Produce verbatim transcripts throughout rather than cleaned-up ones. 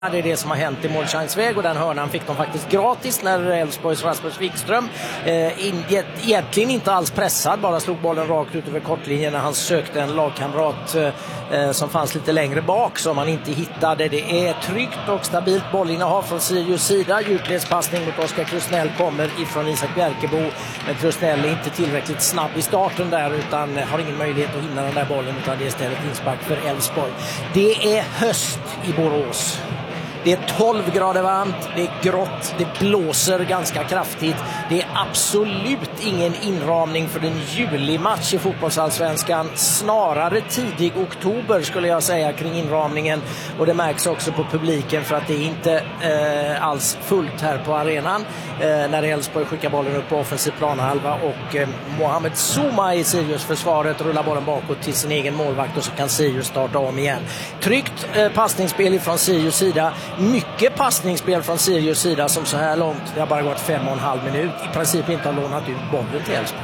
Det är det som har hänt i målchansväg, och den hörnan fick de faktiskt gratis när Elfsborgs Rasmus Wikström eh, in, egentligen inte alls pressad, bara slog bollen rakt ut över kortlinjen när han sökte en lagkamrat eh, som fanns lite längre bak som han inte hittade. Det är tryggt och stabilt bollinnehav från Sirius sida. Djupledspassning mot Oskar Krusnell kommer ifrån Isak Bjerkebo, men Krusnell är inte tillräckligt snabb i starten där utan har ingen möjlighet att hinna den där bollen, utan det är istället inspark för Elfsborg. Det är höst i Borås. Det är tolv grader varmt, det är grått, det blåser ganska kraftigt. Det är absolut ingen inramning för en julimatch i fotbollsallsvenskan. Snarare tidig oktober skulle jag säga kring inramningen. Och det märks också på publiken för att det är inte eh, alls fullt här på arenan. Eh, när Elfsborg skickar bollen upp på offensiv planhalva och eh, Mohamed Souma i Sirius försvaret rullar bollen bakåt till sin egen målvakt och så kan Sirius starta om igen. Tryggt eh, passningsspel från Sirius sida. Mycket passningsspel från Sirius sida som så här långt, det har bara gått fem och en halv minut, i princip inte har lånat ut bollen till Elfsborg.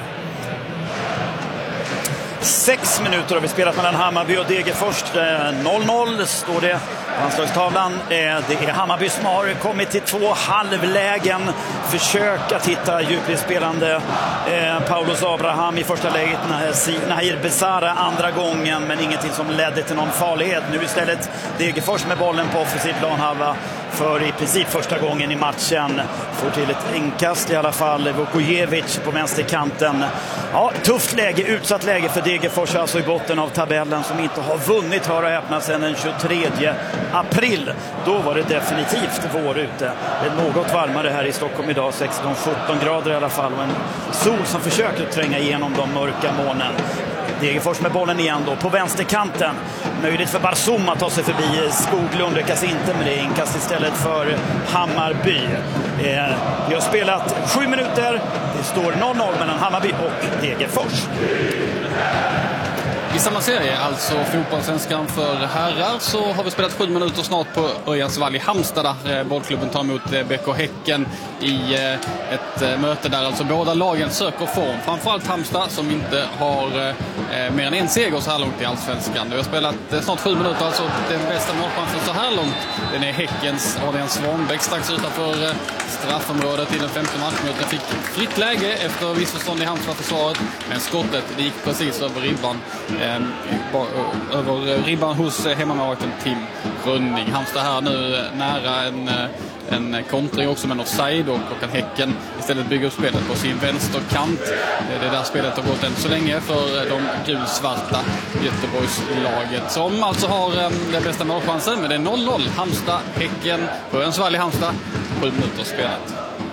Sex minuter har vi spelat mellan Hammarby och Degerfors. noll noll står det på anslagstavlan. Det är Hammarby som har kommit till två halvlägen. Försök att hitta djupledsspelande Paulos Abraham i första läget, Nahir Besara andra gången, men ingenting som ledde till någon farlighet. Nu istället Degerfors med bollen på offensiv planhalva för i princip första gången i matchen. Får till ett inkast i alla fall. Vukojevic på vänsterkanten. Ja, tufft läge, utsatt läge för Degerfors, alltså i botten av tabellen, som inte har vunnit, hör och häpna, sedan den tjugotredje april. Då var det definitivt vår ute. Det är något varmare här i Stockholm idag, sexton sjutton grader i alla fall, och en sol som försöker tränga igenom de mörka molnen. Degerfors med bollen igen då på vänsterkanten. Möjligt för Barsum att ta sig förbi. Skoglund lyckas inte med det. Inkast istället för Hammarby. Eh, vi har spelat sju minuter. Det står noll noll mellan Hammarby och Degerfors. I samma serie, alltså fotbollssvenskan för herrar, så har vi spelat sju minuter snart på Örjansvall i Halmstad, där bollklubben tar emot B K Häcken i ett möte där alltså båda lagen söker form. Framförallt Halmstad som inte har mer än en seger så här långt i allsvenskan. Vi har spelat snart sju minuter, alltså den bästa målchansen så här långt. Den är Häckens Adrian Svanbäck strax utanför straffområdet i den femte matchminuten. Fick fritt läge efter missförstånd i Halmstad-försvaret, men skottet det gick precis över ribban. över ribban hos hemmamålvakten Tim Rönning. Halmstad här nu nära en, en kontring också med offside, och kan Häcken istället bygga upp spelet på sin vänsterkant. Det där spelet har gått än så länge för de gulsvarta Göteborgslaget, som alltså har den bästa målchansen, men det är noll noll. Halmstad, Häcken på Örjansvall i Halmstad, sju minuter spelat.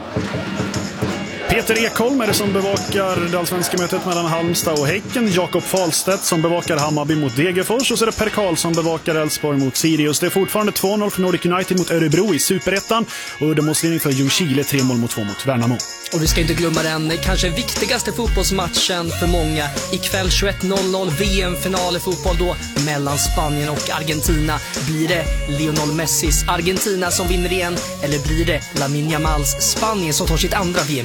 Peter Ekholm är det som bevakar det allsvenska mötet mellan Halmstad och Häcken. Jakob Falstedt som bevakar Hammarby mot Degerfors. Och så är det Per Karl som bevakar Elfsborg mot Sirius. Det är fortfarande två noll för Nordic United mot Örebro i Superettan. Och uddamålsledning för Ljungskile, tre mål mot två mot Värnamo. Och vi ska inte glömma den kanske viktigaste fotbollsmatchen för många. Ikväll tjugoett noll noll V M-final i fotboll då mellan Spanien och Argentina. Blir det Lionel Messis Argentina som vinner igen, eller blir det Lamine Yamals Spanien som tar sitt andra V M?